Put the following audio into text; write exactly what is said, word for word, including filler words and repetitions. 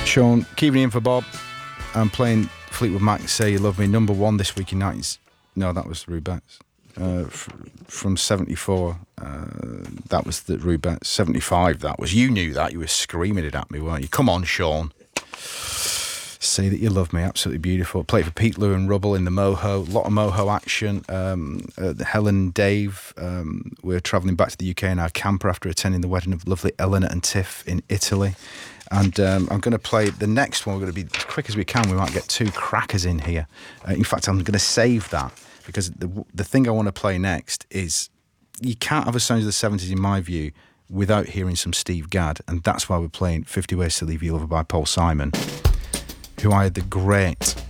Sean, keeping in for Bob. I'm playing Fleetwood Mac, Say You Love Me, number one this week in nineties. No, that was Rubettes. Uh, f- from seventy-four, uh, that was the Rubettes. seventy-five, that was. You knew that. You were screaming it at me, weren't you? Come on, Sean. Say That You Love Me, absolutely beautiful. Played for Pete Lou and Rubble in the Moho. A lot of Moho action. Um, uh, Helen and Dave, um, we're travelling back to the U K in our camper after attending the wedding of lovely Eleanor and Tiff in Italy. And um, I'm going to play the next one. We're going to be as quick as we can. We might get two crackers in here. Uh, in fact, I'm going to save that because the the thing I want to play next is you can't have a sound of the seventies, in my view, without hearing some Steve Gadd. And that's why we're playing fifty Ways to Leave Your Lover by Paul Simon, who I had the great